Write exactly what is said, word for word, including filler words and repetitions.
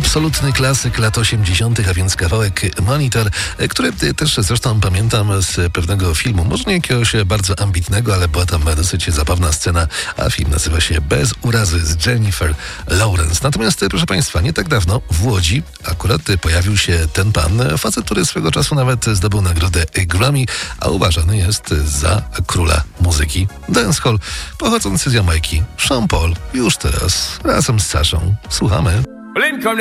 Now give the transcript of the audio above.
absolutny klasyk lat osiemdziesiątych, a więc kawałek Monitor, który też zresztą pamiętam z pewnego filmu, może nie jakiegoś bardzo ambitnego, ale była tam dosyć zabawna scena, a film nazywa się Bez urazy z Jennifer Lawrence. Natomiast, proszę Państwa, nie tak dawno w Łodzi akurat pojawił się ten pan, facet, który swego czasu nawet zdobył nagrodę Grammy, a uważany jest za króla muzyki dancehall, pochodzący z Jamajki, Sean Paul, już teraz razem z Saszą. Słuchamy. Lincoln